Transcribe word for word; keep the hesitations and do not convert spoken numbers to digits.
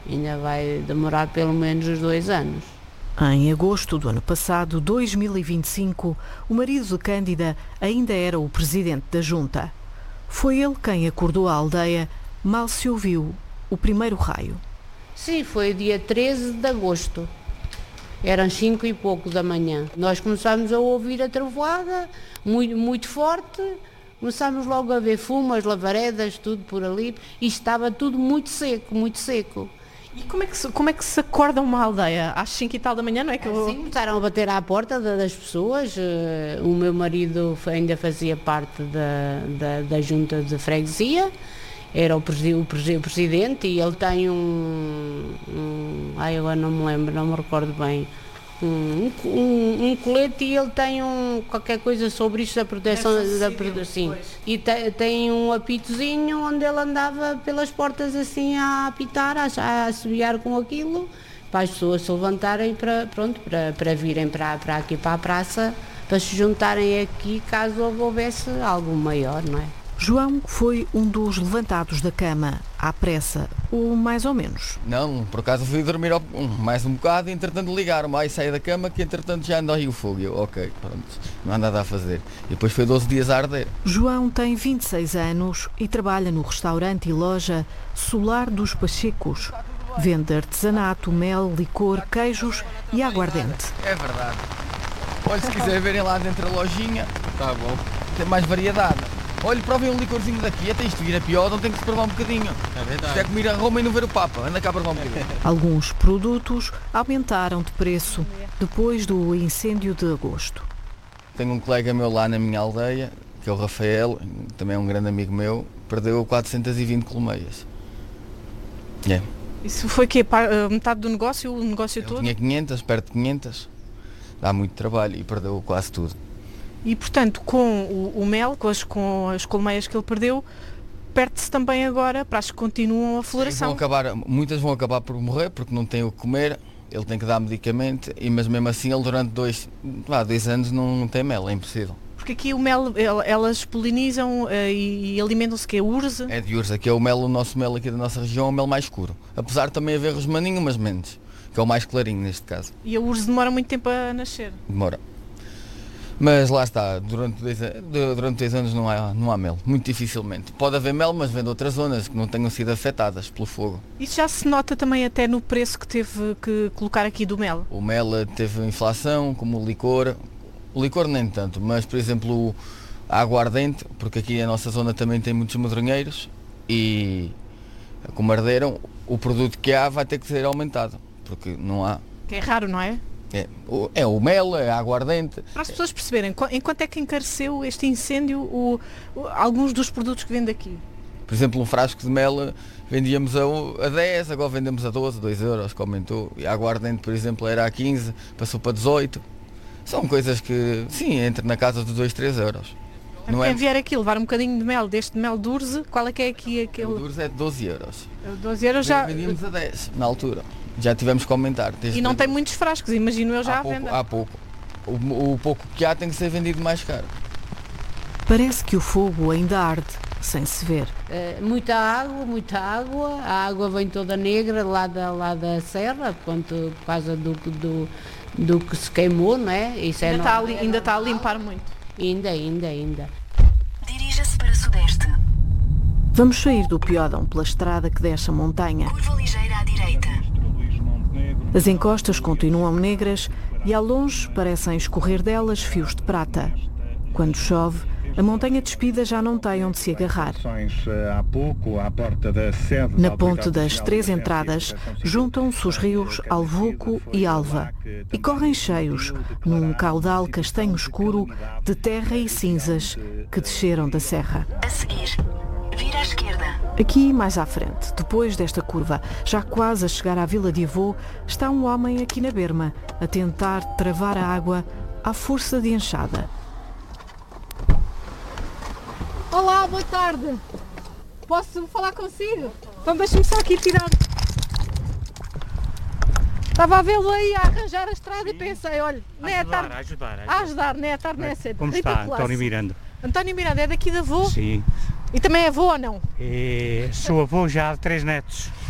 Ainda vai demorar pelo menos os dois anos. Em agosto do ano passado, dois mil e vinte e cinco, o marido de Cândida ainda era o presidente da junta. Foi ele quem acordou a aldeia, mal se ouviu o primeiro raio. Sim, foi dia treze de agosto. Eram cinco e pouco da manhã. Nós começámos a ouvir a trovoada, muito, muito forte. Começámos logo a ver fumas, lavaredas, tudo por ali. E estava tudo muito seco, muito seco. E como é, que se, como é que se acorda uma aldeia? Às cinco e tal da manhã, não é? Que eu... Assim, começaram a bater à porta das pessoas. O meu marido ainda fazia parte da, da, da junta de freguesia, era o, presi, o, presi, o presidente, e ele tem um, um... Ai, agora não me lembro, não me recordo bem. Um, um, um colete, e ele tem um, qualquer coisa sobre isto da proteção da proteção, e te, tem um apitozinho onde ele andava pelas portas assim a apitar, a, a assobiar com aquilo, para as pessoas se levantarem para, pronto, para, para virem para, para aqui para a praça, para se juntarem aqui caso houvesse algo maior, não é? João foi um dos levantados da cama, à pressa, ou mais ou menos. Não, por acaso fui dormir ao, um, mais um bocado e entretanto ligaram-me, aí saí da cama que entretanto já anda aí o fogo. Eu, ok, pronto, não há nada a fazer. E depois foi doze dias a arder. João tem vinte e seis anos e trabalha no restaurante e loja Solar dos Pachecos. Vende artesanato, mel, licor, queijos e aguardente. É verdade. Olha, se quiser verem lá dentro da lojinha, tá bom, tem mais variedade. Olha, provem um licorzinho daqui, até isto vir a pior, não tem que se provar um bocadinho. É verdade. Isto é comer a Roma e não ver o Papa, anda cá a provar um bocadinho. Alguns produtos aumentaram de preço depois do incêndio de agosto. Tenho um colega meu lá na minha aldeia, que é o Rafael, também é um grande amigo meu, perdeu quatrocentas e vinte colmeias. É. Isso foi que metade do negócio, o negócio Ele todo? Tinha quinhentas, perto de quinhentas, dá muito trabalho e perdeu quase tudo. E, portanto, com o, o mel, com as, com as colmeias que ele perdeu, perde-se também agora para as que continuam a floração. Vão acabar, muitas vão acabar por morrer porque não têm o que comer, ele tem que dar medicamento, e, mas mesmo assim ele durante dois, ah, dois anos não, não tem mel, é impossível. Porque aqui o mel, elas polinizam uh, e, e alimentam-se que é urze? É de urze, aqui é o mel, o nosso mel aqui da nossa região é o mel mais escuro. Apesar de também haver rosmaninho, mas menos, que é o mais clarinho neste caso. E a urze demora muito tempo a nascer? Demora. Mas lá está, durante dois, durante dois anos não há, não há mel, muito dificilmente. Pode haver mel, mas vem de outras zonas que não tenham sido afetadas pelo fogo. Isso já se nota também até no preço que teve que colocar aqui do mel? O mel teve inflação, como o licor. O licor nem tanto, mas por exemplo a aguardente, porque aqui a nossa zona também tem muitos madronheiros e como arderam, o produto que há vai ter que ser aumentado, porque não há. Que é raro, não é? É o, é o mel, é a aguardente. Para as pessoas perceberem, em quanto é que encareceu este incêndio o, o, alguns dos produtos que vende aqui? Por exemplo, um frasco de mel vendíamos a, a dez, agora vendemos a doze, dois euros, que aumentou. E a aguardente, por exemplo, era a quinze, passou para dezoito. São coisas que, sim, entram na casa dos dois, três euros. Não quem é... vier aqui levar um bocadinho de mel, deste mel de urze, qual é que é aqui aquele? O de urze é de doze euros. O doze euros já... Vendíamos a dez, na altura. Já tivemos que aumentar. E não tem muitos frascos, imagino eu já há à pouco, venda. Há pouco. O, o pouco que há tem que ser vendido mais caro. Parece que o fogo ainda arde, sem se ver. Uh, muita água, muita água. A água vem toda negra lá da, lá da serra, portanto, por causa do, do, do que se queimou, não é? Isso ainda, é está, ali, ainda está a limpar muito. Ainda, ainda, ainda. Dirija-se para sudeste. Vamos sair do Piódão pela estrada que desce a montanha. Curva ligeira à direita. As encostas continuam negras e ao longe parecem escorrer delas fios de prata. Quando chove, a montanha despida já não tem onde se agarrar. Na ponte das três entradas, juntam-se os rios Alvoco e Alva e correm cheios num caudal castanho escuro de terra e cinzas que desceram da serra. A seguir, vira à esquerda. Aqui, mais à frente, depois desta curva, já quase a chegar à Vila de Avô, está um homem aqui na berma, a tentar travar a água à força de enxada. Olá, boa tarde. Posso falar consigo? Então deixa-me só aqui tirar. Estava a vê-lo aí a arranjar a estrada. Sim. E pensei, olha, não é ajudar, tarde. ajudar, ajudar. A ajudar, não é tarde, não é cedo. Como Rita está, Colasso. António Miranda? António Miranda, é daqui de Avô? Sim. E também é avô ou não? É, sou avô já de três netos.